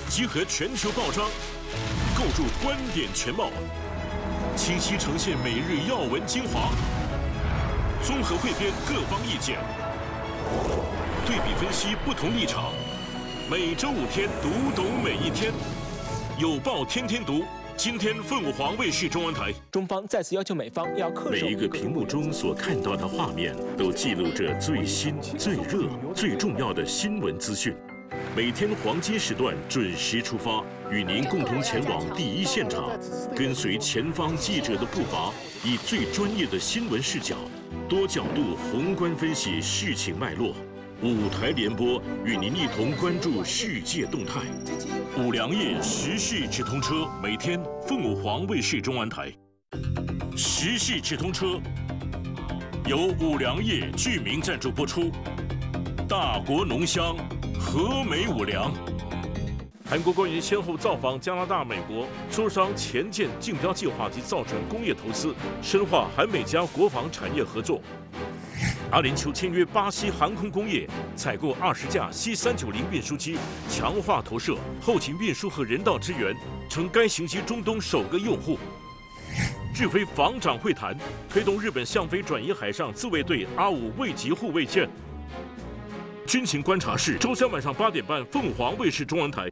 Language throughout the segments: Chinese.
集合全球报章，构筑观点全貌，清晰呈现每日要闻精华，综合汇编各方意见，对比分析不同立场。每周5天，读懂每一天。有报天天读。今天凤凰卫视中文台， 中方再次要求美方要恪守每一个屏幕中所看到的画面，都记录着最新、最热、最重要的新闻资讯。每天黄金时段准时出发，与您共同前往第一现场，跟随前方记者的步伐，以最专业的新闻视角，多角度宏观分析事情脉络。5台联播，与您一同关注世界动态。5粮液时事直通车，每天凤凰卫视中文台。时事直通车由5粮液居民赞助播出。大国浓香，和美5粮。韩国官员先后造访加拿大、美国，磋商前舰竞标计划及造船工业投资，深化韩美加国防产业合作。阿联酋签约巴西航空工业，采购20架C390运输机，强化投射、后勤运输和人道支援，成该型机中东首个用户。日菲防长会谈，推动日本向非转移海上自卫队R5卫级护卫舰。军情观察室，周3晚上8点半，凤凰卫视中文台。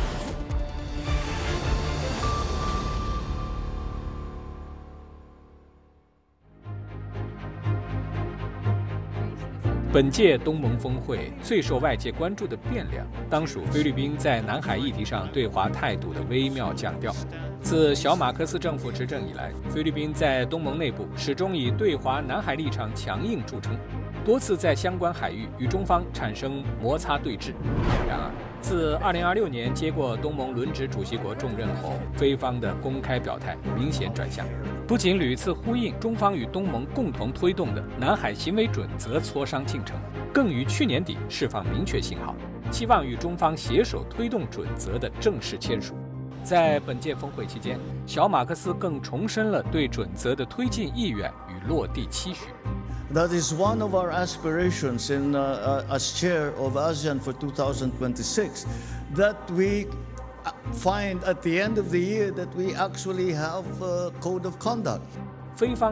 本届东盟峰会最受外界关注的变量，当属菲律宾在南海议题上对华态度的微妙降调。自小马克思政府执政以来，菲律宾在东盟内部始终以对华南海立场强硬著称，多次在相关海域与中方产生摩擦对峙。然而，自2026年接过东盟轮值主席国重任后，菲方的公开表态明显转向，不仅屡次呼应中方与东盟共同推动的南海行为准则磋商进程，更于去年底释放明确信号，期望与中方携手推动准则的正式签署。在本届峰会期间，小马克思更重申了对准则的推进意愿与落地期许。 That is one of our aspirations as chair of ASEAN for 2026, that we find at the end of the year that we actually have a code of conduct. 菲方